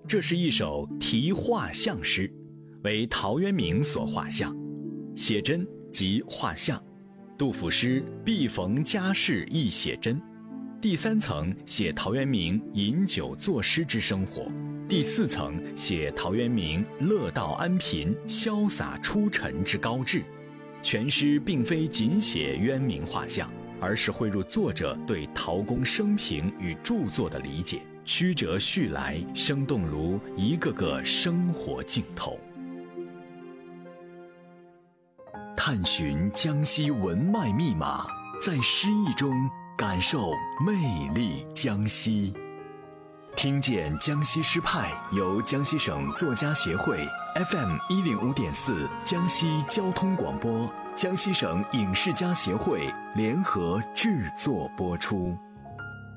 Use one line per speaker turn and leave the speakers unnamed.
这是一首题画像诗，为陶渊明所画像，写真即画像。杜甫诗必逢佳事亦写真。第3层写陶渊明饮酒作诗之生活，第4层写陶渊明乐道安贫、潇洒出尘之高致。全诗并非仅写渊明画像，而是汇入作者对陶公生平与著作的理解，曲折叙来，生动如一个个生活镜头。探寻江西文脉密码，在诗意中感受魅力江西。听见江西诗派由江西省作家协会 FM105.4 江西交通广播、江西省影视家协会联合制作播出。